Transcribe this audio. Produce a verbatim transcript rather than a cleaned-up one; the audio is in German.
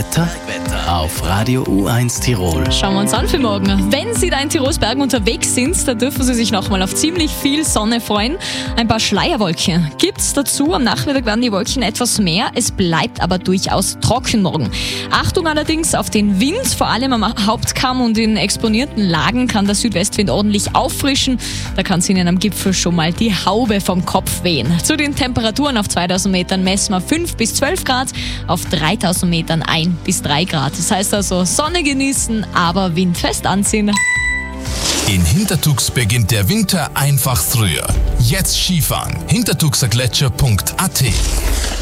Wetter auf Radio U eins Tirol. Schauen wir uns an für morgen. Wenn Sie da in Tirols Bergen unterwegs sind, da dürfen Sie sich nochmal auf ziemlich viel Sonne freuen. Ein paar Schleierwolken gibt's dazu. Am Nachmittag werden die Wolken etwas mehr. Es bleibt aber durchaus trocken morgen. Achtung allerdings auf den Wind. Vor allem am Hauptkamm und in exponierten Lagen kann der Südwestwind ordentlich auffrischen. Da kann es Ihnen am Gipfel schon mal die Haube vom Kopf wehen. Zu den Temperaturen auf zweitausend Metern messen wir fünf bis zwölf Grad, auf dreitausend Metern ein bis drei Grad. Das heißt also Sonne genießen, aber windfest anziehen. In Hintertux beginnt der Winter einfach früher. Jetzt Skifahren. hintertuxergletscher punkt a t.